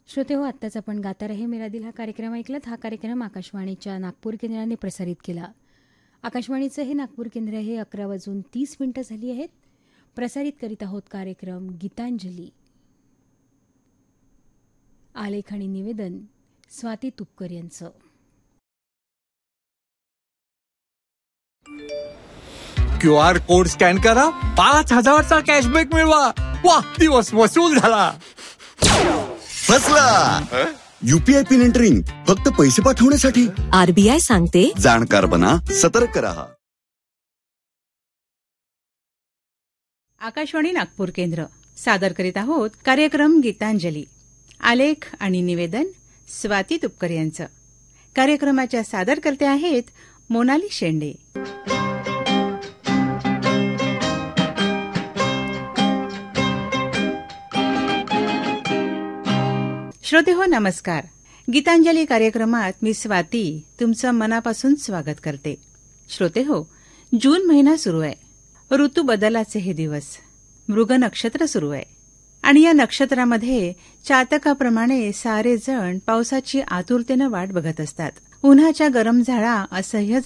श्रोते हो, आत्ताच आपण गाता रहे मेरा दिल हा कार्यक्रम ऐकलात. हा कार्यक्रम आकाशवाणीच्या नागपूर केंद्राने प्रसारित केला. आकाशवाणीचं हे नागपूर केंद्र हे 11:30 झाली आहेत. प्रसारित करीत आहोत कार्यक्रम गीतांजली. आलेख आणि निवेदन स्वाती तुपकर यांचं. QR कोड स्कॅन करा, 5,000चा कॅशबॅक मिळवा. वा, दिवस वसूल झाला. फसला. UPI पिन एंटरिंग फक्त पैसे पाठवण्यासाठी. RBI सांगते, जाणकार बना, सतर्क रहा. आकाशवाणी नागपूर केंद्र सादर करीत आहोत कार्यक्रम गीतांजली. आलेख आणि निवेदन स्वाती तुपकर यांचं. कार्यक्रमाच्या सादरकर्त्या आहेत मोनाली शेंडे. श्रोते हो, नमस्कार. गीतांजली कार्यक्रमात मी स्वाती तुमचं मनापासून स्वागत करते. श्रोते हो, जून महिना सुरू आहे. ऋतू बदलाचे हे दिवस. मृग नक्षत्र सुरू आहे आणि या नक्षत्रामध्ये चातकाप्रमाणे सारे जण पावसाची आतुरतेनं वाट बघत असतात. उन्हाच्या गरम झाडा असह्य